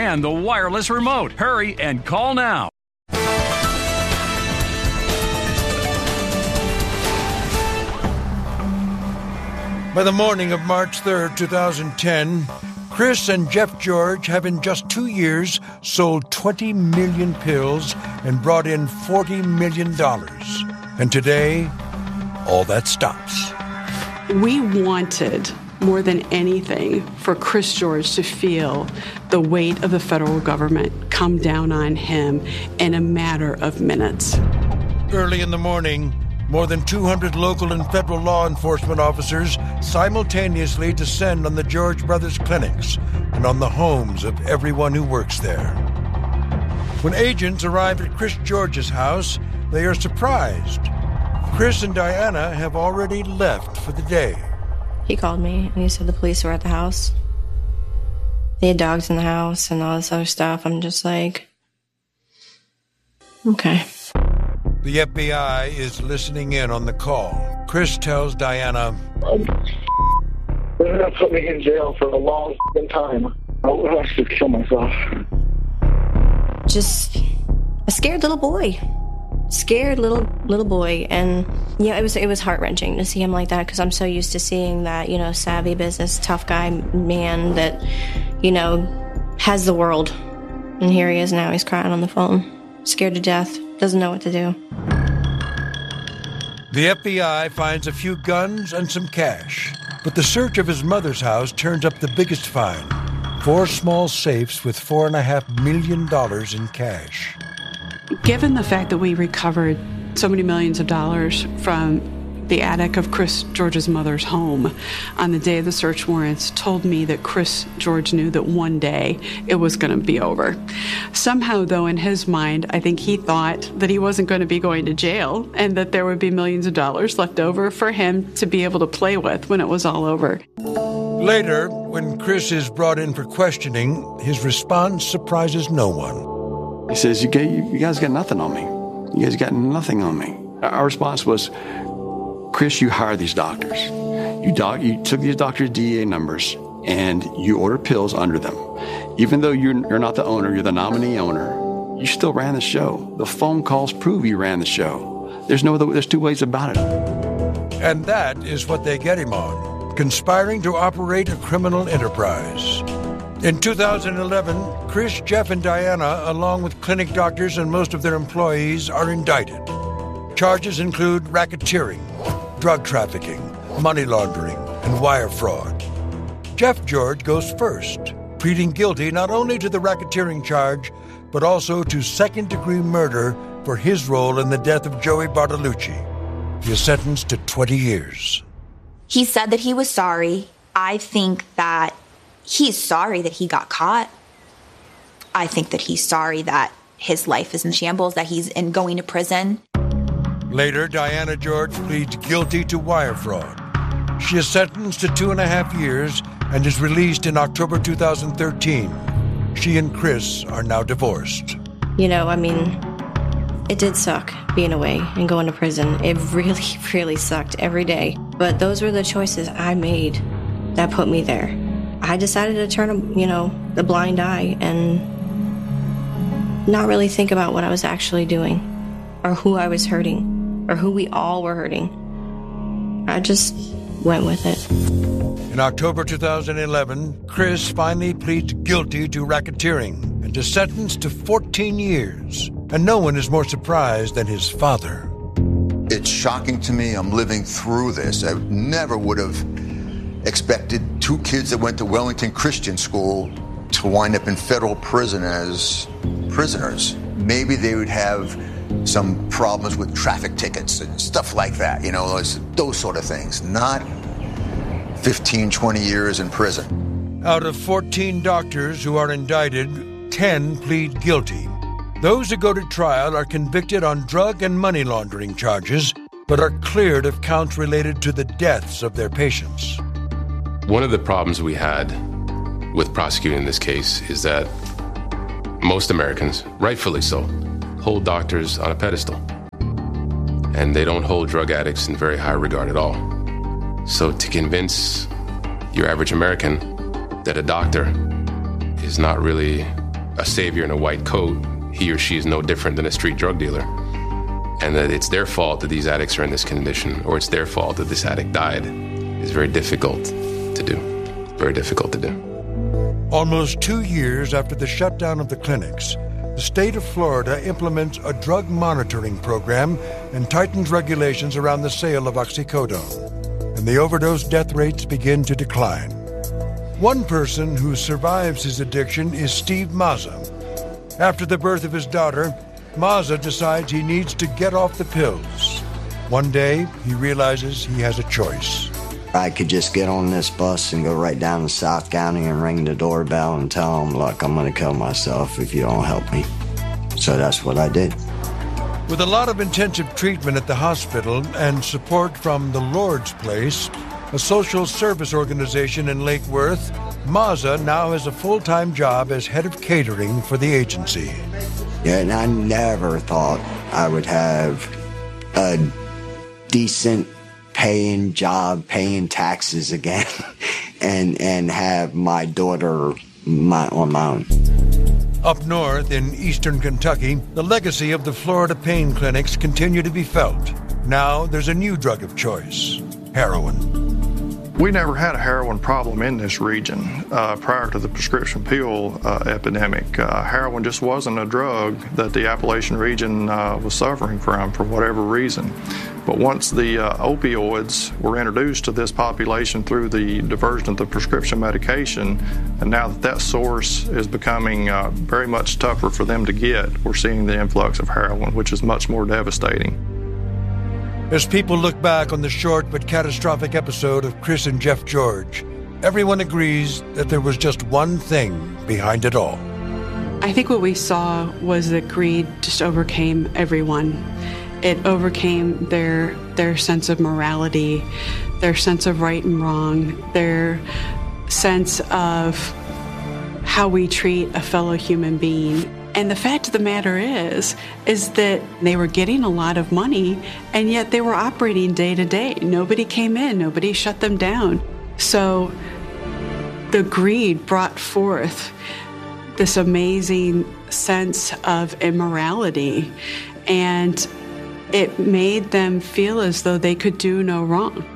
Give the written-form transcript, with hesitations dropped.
and the wireless remote. Hurry and call now. By the morning of March 3rd, 2010, Chris and Jeff George have in just 2 years sold 20 million pills and brought in $40 million. And today, all that stops. We wanted, more than anything, for Chris George to feel the weight of the federal government come down on him in a matter of minutes. Early in the morning, more than 200 local and federal law enforcement officers simultaneously descend on the George Brothers clinics and on the homes of everyone who works there. When agents arrive at Chris George's house, they are surprised. Chris and Diana have already left for the day. He called me and he said the police were at the house. They had dogs in the house and all this other stuff. I'm just like, okay. The FBI is listening in on the call. Chris tells Diana, they're going to put me in jail for a long time. I should kill myself. Just a scared little boy. Scared little boy. And yeah, it was heart-wrenching to see him like that, because I'm so used to seeing that, savvy business, tough guy man that, has the world. And here he is now. He's crying on the phone. Scared to death. Doesn't know what to do. The FBI finds a few guns and some cash, but the search of his mother's house turns up the biggest find: 4 small safes with $4.5 million in cash. Given the fact that we recovered so many millions of dollars from the attic of Chris George's mother's home on the day of the search warrants, told me that Chris George knew that one day it was going to be over. Somehow, though, in his mind, I think he thought that he wasn't going to be going to jail and that there would be millions of dollars left over for him to be able to play with when it was all over. Later, when Chris is brought in for questioning, his response surprises no one. He says, you guys got nothing on me. You guys got nothing on me. Our response was, Chris, you hired these doctors. You took these doctors' DEA numbers and you ordered pills under them. Even though you're not the owner, you're the nominee owner, you still ran the show. The phone calls prove you ran the show. There's 2 ways about it. And that is what they get him on: conspiring to operate a criminal enterprise. In 2011, Chris, Jeff, and Diana, along with clinic doctors and most of their employees, are indicted. Charges include racketeering, drug trafficking, money laundering, and wire fraud. Jeff George goes first, pleading guilty not only to the racketeering charge, but also to second-degree murder for his role in the death of Joey Bartolucci. He is sentenced to 20 years. He said that he was sorry. I think that he's sorry that he got caught. I think that he's sorry that his life is in shambles, that he's going to prison. Later, Diana George pleads guilty to wire fraud. She is sentenced to 2.5 years and is released in October 2013. She and Chris are now divorced. It did suck being away and going to prison. It really, really sucked every day. But those were the choices I made that put me there. I decided to turn, the blind eye and not really think about what I was actually doing or who I was hurting or who we all were hurting. I just went with it. In October 2011, Chris finally pleads guilty to racketeering and is sentenced to 14 years. And no one is more surprised than his father. It's shocking to me. I'm living through this. I never would have expected 2 kids that went to Wellington Christian School to wind up in federal prison as prisoners. Maybe they would have some problems with traffic tickets and stuff like that, those sort of things. Not 15, 20 years in prison. Out of 14 doctors who are indicted, 10 plead guilty. Those who go to trial are convicted on drug and money laundering charges, but are cleared of counts related to the deaths of their patients. One of the problems we had with prosecuting this case is that most Americans, rightfully so, hold doctors on a pedestal. And they don't hold drug addicts in very high regard at all. So to convince your average American that a doctor is not really a savior in a white coat, he or she is no different than a street drug dealer. And that it's their fault that these addicts are in this condition, or it's their fault that this addict died, is very difficult to do. Very difficult to do. Almost 2 years after the shutdown of the clinics, the state of Florida implements a drug monitoring program and tightens regulations around the sale of oxycodone, and the overdose death rates begin to decline. One person who survives his addiction is Steve Mazza. After the birth of his daughter, Mazza decides he needs to get off the pills. One day, he realizes he has a choice. I could just get on this bus and go right down to South County and ring the doorbell and tell them, look, I'm going to kill myself if you don't help me. So that's what I did. With a lot of intensive treatment at the hospital and support from the Lord's Place, a social service organization in Lake Worth, Mazza now has a full-time job as head of catering for the agency. Yeah, and I never thought I would have a decent paying job, paying taxes again, and have my daughter on my own. Up north in eastern Kentucky, the legacy of the Florida pain clinics continue to be felt. Now there's a new drug of choice, heroin. We never had a heroin problem in this region prior to the prescription pill epidemic. Heroin just wasn't a drug that the Appalachian region was suffering from for whatever reason. But once the opioids were introduced to this population through the diversion of the prescription medication, and now that source is becoming very much tougher for them to get, we're seeing the influx of heroin, which is much more devastating. As people look back on the short but catastrophic episode of Chris and Jeff George, everyone agrees that there was just one thing behind it all. I think what we saw was that greed just overcame everyone. It overcame their sense of morality, their sense of right and wrong, their sense of how we treat a fellow human being. And the fact of the matter is that they were getting a lot of money, and yet they were operating day to day. Nobody came in, nobody shut them down. So the greed brought forth this amazing sense of immorality, and it made them feel as though they could do no wrong.